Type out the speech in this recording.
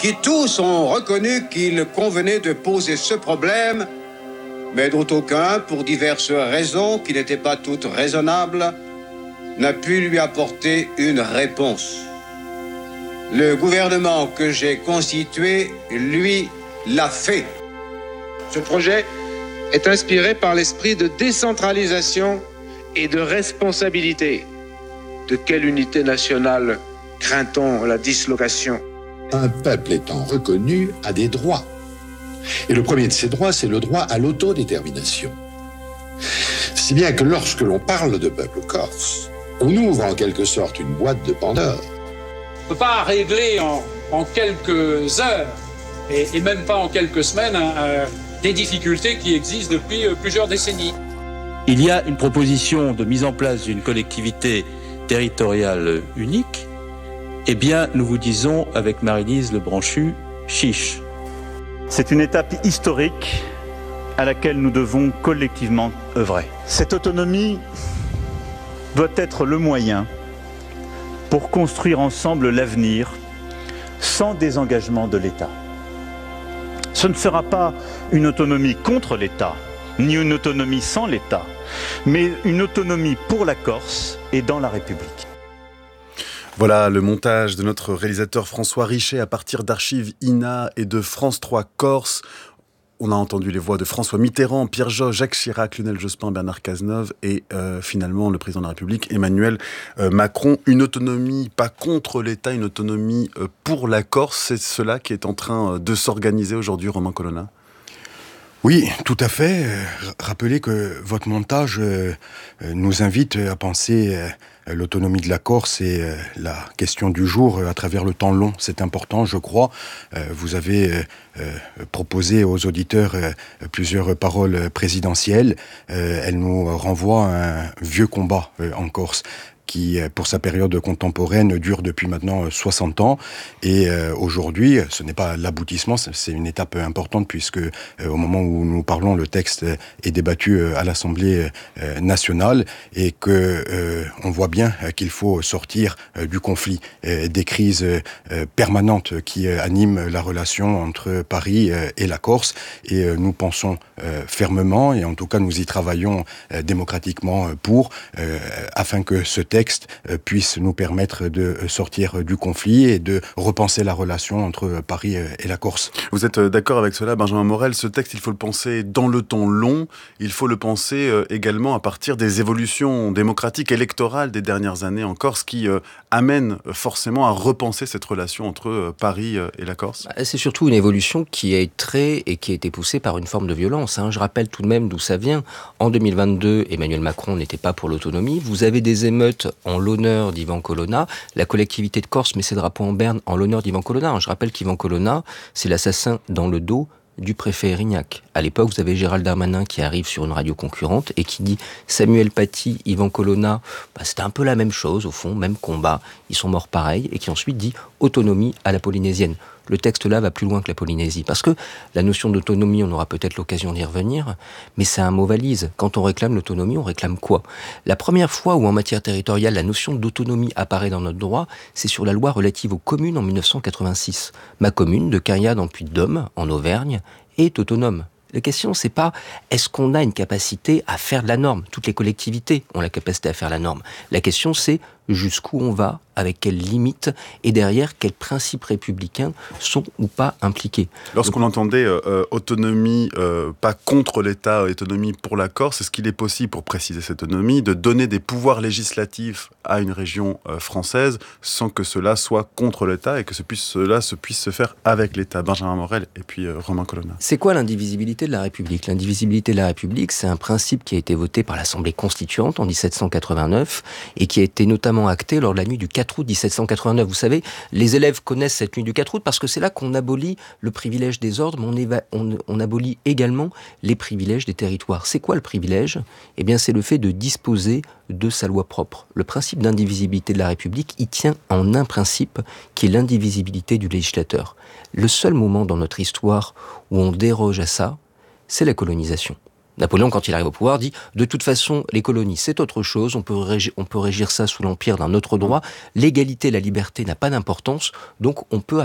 qui tous ont reconnu qu'il convenait de poser ce problème, mais dont aucun, pour diverses raisons qui n'étaient pas toutes raisonnables, n'a pu lui apporter une réponse. Le gouvernement que j'ai constitué, lui, l'a fait. Ce projet est inspiré par l'esprit de décentralisation et de responsabilité. De quelle unité nationale craint-on la dislocation ? Un peuple étant reconnu a des droits. Et le premier de ces droits, c'est le droit à l'autodétermination. Si bien que lorsque l'on parle de peuple corse, on ouvre en quelque sorte une boîte de Pandore. On ne peut pas régler en quelques heures, et même pas en quelques semaines, des difficultés qui existent depuis plusieurs décennies. Il y a une proposition de mise en place d'une collectivité territoriale unique. Eh bien, nous vous disons, avec Marie-Lise Lebranchu, chiche. C'est une étape historique à laquelle nous devons collectivement œuvrer. Cette autonomie doit être le moyen pour construire ensemble l'avenir sans désengagement de l'État. Ce ne sera pas une autonomie contre l'État, ni une autonomie sans l'État, mais une autonomie pour la Corse et dans la République. Voilà le montage de notre réalisateur François Richet à partir d'archives INA et de France 3 Corse. On a entendu les voix de François Mitterrand, Pierre Joxe, Jacques Chirac, Lionel Jospin, Bernard Cazeneuve et finalement le président de la République, Emmanuel Macron. Une autonomie pas contre l'État, une autonomie pour la Corse. C'est cela qui est en train de s'organiser aujourd'hui, Romain Colonna. Oui, tout à fait. Rappelez que votre montage nous invite à penser l'autonomie de la Corse et la question du jour à travers le temps long. C'est important, je crois. Vous avez proposé aux auditeurs plusieurs paroles présidentielles. Elles nous renvoient à un vieux combat en Corse, qui, pour sa période contemporaine, dure depuis maintenant 60 ans. Et aujourd'hui, ce n'est pas l'aboutissement, c'est une étape importante, puisque au moment où nous parlons, le texte est débattu à l'Assemblée nationale, et que on voit bien qu'il faut sortir du conflit, des crises permanentes qui animent la relation entre Paris et la Corse. Et nous pensons fermement, et en tout cas nous y travaillons démocratiquement afin que ce texte puisse nous permettre de sortir du conflit et de repenser la relation entre Paris et la Corse. Vous êtes d'accord avec cela, Benjamin Morel? Ce texte, il faut le penser dans le temps long, il faut le penser également à partir des évolutions démocratiques, électorales des dernières années en Corse, qui amènent forcément à repenser cette relation entre Paris et la Corse. C'est surtout une évolution qui est et qui a été poussée par une forme de violence. Je rappelle tout de même d'où ça vient. En 2022, Emmanuel Macron n'était pas pour l'autonomie. Vous avez des émeutes en l'honneur d'Ivan Colonna. La collectivité de Corse met ses drapeaux en berne en l'honneur d'Ivan Colonna. Je rappelle qu'Ivan Colonna, c'est l'assassin dans le dos du préfet Erignac. À l'époque, vous avez Gérald Darmanin qui arrive sur une radio concurrente et qui dit Samuel Paty, Ivan Colonna, c'était un peu la même chose au fond, même combat, ils sont morts pareil, et qui ensuite dit autonomie à la polynésienne. Le texte là va plus loin que la Polynésie, parce que la notion d'autonomie, on aura peut-être l'occasion d'y revenir, mais c'est un mot valise. Quand on réclame l'autonomie, on réclame quoi? La première fois où en matière territoriale, la notion d'autonomie apparaît dans notre droit, c'est sur la loi relative aux communes en 1986. Ma commune de Quinriade en Puy-de-Dôme, en Auvergne, est autonome. La question, c'est pas est-ce qu'on a une capacité à faire de la norme? Toutes les collectivités ont la capacité à faire la norme. La question, c'est jusqu'où on va, avec quelles limites, et derrière, quels principes républicains sont ou pas impliqués. Lorsqu'on entendait autonomie, pas contre l'État, autonomie pour la Corse, est-ce qu'il est possible, pour préciser cette autonomie, de donner des pouvoirs législatifs à une région française sans que cela soit contre l'État et que cela puisse se faire avec l'État? Benjamin Morel et puis Romain Colonna. C'est quoi l'indivisibilité de la République? L'indivisibilité de la République, c'est un principe qui a été voté par l'Assemblée constituante en 1789 et qui a été notamment acté lors de la nuit du 4 août 1789. Vous savez, les élèves connaissent cette nuit du 4 août parce que c'est là qu'on abolit le privilège des ordres, mais on abolit également les privilèges des territoires. C'est quoi le privilège? Eh bien, c'est le fait de disposer de sa loi propre. Le principe d'indivisibilité de la République, il tient en un principe qui est l'indivisibilité du législateur. Le seul moment dans notre histoire où on déroge à ça, c'est la colonisation. Napoléon, quand il arrive au pouvoir, dit « De toute façon, les colonies, c'est autre chose, on peut régir ça sous l'empire d'un autre droit. L'égalité, la liberté n'a pas d'importance, donc on peut